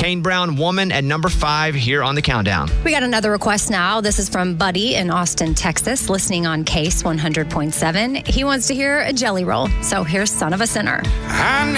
Kane Brown, Woman at number 5 here on the countdown. We got another request now. This is from Buddy in Austin, Texas, listening on Case 100.7. He wants to hear a Jelly Roll. So here's Son of a Sinner.